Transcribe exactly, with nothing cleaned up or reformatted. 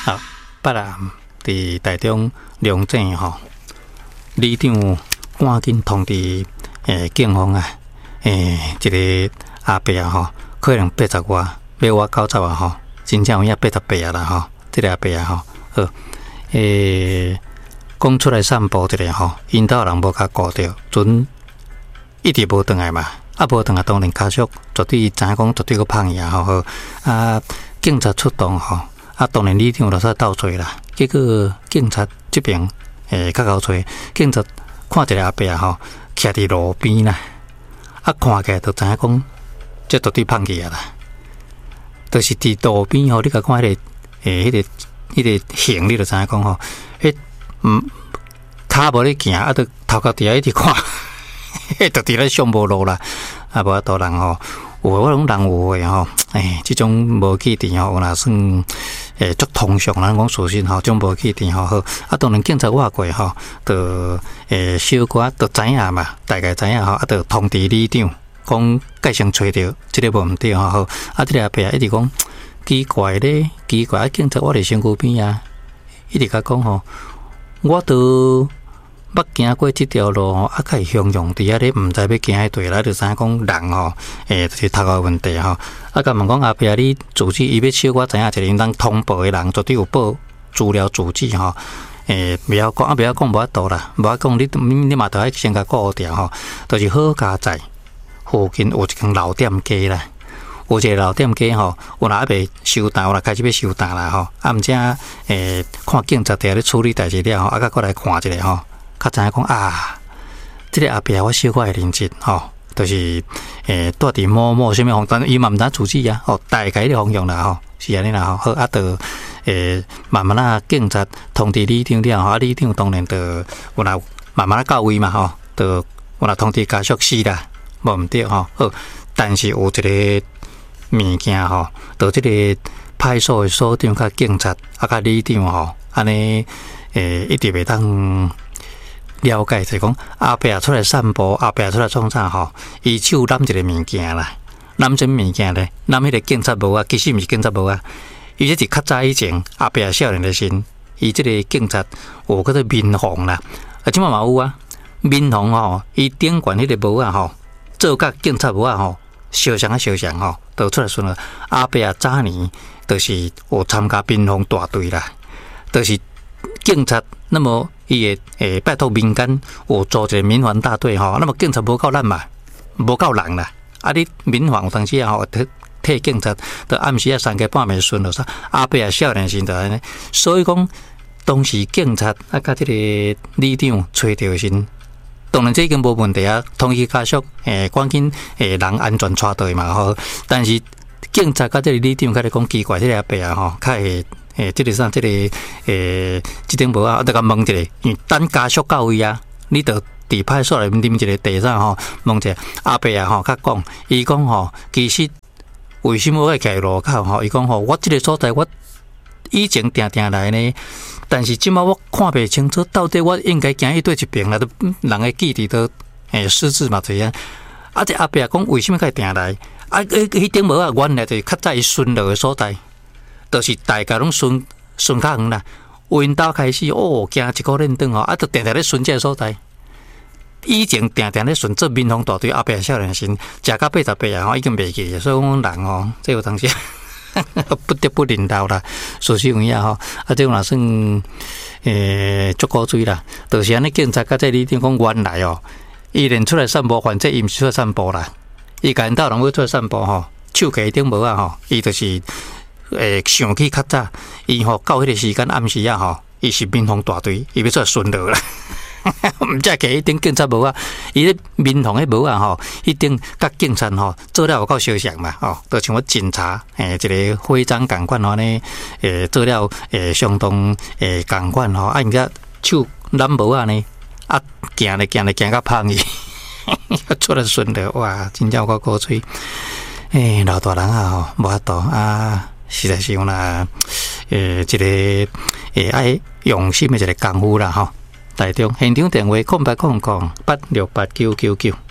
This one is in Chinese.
啊，北南伫台中龙井吼，里长赶紧通知诶警方啊，诶一个阿伯啊吼，可能八十外，要我九十啊吼，真正有影八十八啊啦吼，这个阿伯啊吼，好诶，讲出来散步一下吼，因兜人无甲顾着，准一直无转来嘛，啊无转来当然家属绝对知影讲绝对个胖伊啊吼，好啊，警察出动吼。啊，当然里长就煞斗找啦，结果警察这边诶较够找，警察看一个阿伯啊吼，徛伫路边啦，啊看起来就知影讲，这绝对胖去啊啦，就是伫路边吼，你甲看迄、那个诶，迄、那个迄、那个形，你就知影讲吼，迄嗯，骹无咧行，啊，就头壳底下一直看，迄就伫咧上无路啦，啊，无多人吼。有我拢人有诶吼，诶，即种无去电吼，若算诶足通常，咱讲属实吼，种无去电吼好。啊，当然警察话过吼，就诶小可就知影嘛，大概知影吼，啊，就通知里长，讲改先找着，即个无毋对吼好。啊，即个阿伯一直讲奇怪咧，奇怪，啊，警察我伫身躯边啊，一直甲讲吼，我都。捌行过即条路吼，啊，较汹涌伫遐咧，毋知要行迄对啦，就知影讲人吼，诶，就是头壳问题吼。啊，甲问讲阿伯你住址，伊要小可知影一个因当通报诶人，绝对有报资料住址吼。诶，袂晓讲，啊，袂晓讲无法度啦，无法讲你你你嘛，着爱先甲顾掉吼。就是好佳在附近有一间老店家啦，有一个老店家吼，有若还袂收单，有若开始要收单啦吼。啊，毋则诶，看警察伫咧处理代志了吼，啊，甲过来看一下吼。较知影讲啊，即、这个阿伯我小可会认识吼，就是诶住伫某某什么方，但伊嘛毋知住址啊，哦，大概的方向啦吼，是安尼啦吼，好啊，就诶慢慢啊，警察通知里长了吼，啊，里长当然就有若慢慢啊到位嘛吼，就有若通知家属死啦，无毋对吼，好，但是有一个物件吼，就即个派出所的所长甲警察啊甲里长吼，安尼诶一直袂当。了解就是讲，阿伯出来散步，阿伯出来创啥吼？伊手揽一个物件啦，揽什物件咧？揽迄个警察帽啊，其实毋是警察帽啊，伊这是较早以前阿伯少年的时，伊这个警察有叫做民防啦，啊，即马嘛有啊，民防吼，伊顶管迄个帽啊吼，做甲警察帽啊吼，相像啊相像吼，都出来说了，阿伯啊早年就是有参加民防大队啦，就是警察那么。伊会诶拜托民间有组一个民防大队吼，那么警察无够咱嘛，无够人啦。啊，你民防有当时啊吼，替替警察，到暗时啊三更半暝顺落啥，阿伯啊少年时就安尼。所以讲，当时警察啊，甲即个里长找着时，当然这已经无问题啊。通知家属诶，赶紧诶人安全带队嘛吼。但是警察甲即个里长甲你讲奇怪，即个阿伯啊吼，较会。诶，即、这个啥？即、这个诶，即顶无啊，我得甲问一下，因为等家属到位啊，你得伫派出所内啉一个茶啥吼？问一下阿伯啊吼，甲讲，伊讲吼，其实为什么会徛路口吼？伊讲吼，我即个所在我以前定定来呢，但是即马我看袂清楚，到底我应该行迄对一边啦，都人诶记忆都诶失智嘛这样。啊，这阿伯讲为什么会定来？啊，迄迄顶无啊，原来就是较早伊顺路诶所在。就是大家拢顺顺较远啦，由因兜开始哦，行一个认长吼，啊，就定定咧顺这个所在。以前定定咧顺做民防大队阿伯少年时，食到八十八啊吼，已经袂记，所以讲人吼，这有当时不得不领导啦，事实有影吼，啊，这若算诶足够水啦。就是安尼，警察甲这里长讲原来哦，伊连出来散步，反正伊毋是出来散步啦，伊甲因兜人要出来散步吼，手摕顶帽啊吼，伊就是。诶，想起较早，伊吼到迄个时间暗时啊吼，伊是民防大队，伊要出来巡逻啦。毋则摕迄顶警察帽啊，伊咧民防迄帽啊吼，迄顶甲警察吼做了有够相像嘛吼，就像我警察诶一个徽章共款吼呢，诶做了诶相当诶共款吼，啊，人家手揽帽啊呢，啊行咧行咧行到胖伊，出来巡逻哇，真正有够古锥。诶，老大人啊吼，无法度啊。实在是讲啦，诶，一个诶爱用心的一个功夫啦吼。台中现场电话空八空空八六八九九九。